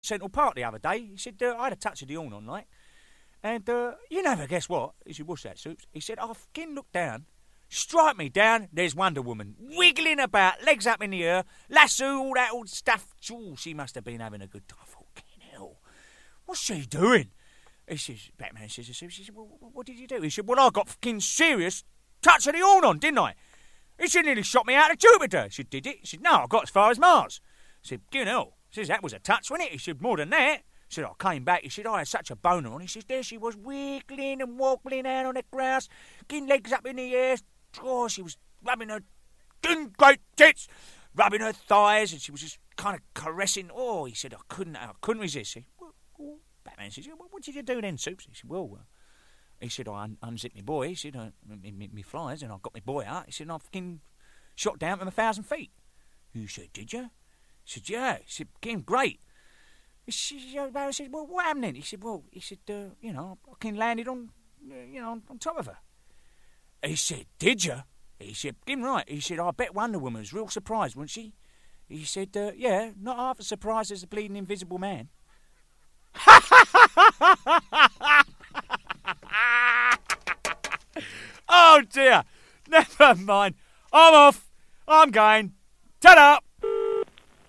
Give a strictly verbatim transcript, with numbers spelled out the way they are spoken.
Central Park the other day. He said, uh, I had a touch of the horn on, like. And uh, you never guess what? He said, what's that, Soups? He said, I fucking looked down. Strike me down, there's Wonder Woman, wiggling about, legs up in the air, lasso, all that old stuff. Oh, she must have been having a good time. Fucking hell. What's she doing? He says, Batman says to Soups, he said, well, what did you do? He said, well, I got fucking serious touch of the horn on, didn't I? He said, nearly shot me out of Jupiter. He said, did it? He said, no, I got as far as Mars. He said, you know. He says, that was a touch, wasn't it? He said, more than that. He said, I came back. He said, I had such a boner on. He says, there she was, wiggling and wobbling out on the grass, getting legs up in the air. Oh, she was rubbing her great tits, rubbing her thighs, and she was just kind of caressing. Oh, he said, I couldn't, I couldn't resist. He said, well, well, Batman says, well, what did you do then, Soups? He said, well, uh, he said, I un- unzipped my boy. He said, uh, me, me, me flies, and I got my boy out. He said, and I fucking shot down from a thousand feet. He said, did you? He said, yeah. He said, getting great. He said, I said, well, what happened then? He said, well, he said, uh, you know, I fucking landed on, uh, you know, on, on top of her. He said, did you? He said, getting right. He said, I bet Wonder Woman was real surprised, wasn't she? He said, uh, yeah, not half as surprised as the bleeding invisible man. Oh, dear. Never mind. I'm off. I'm going. Ta-da!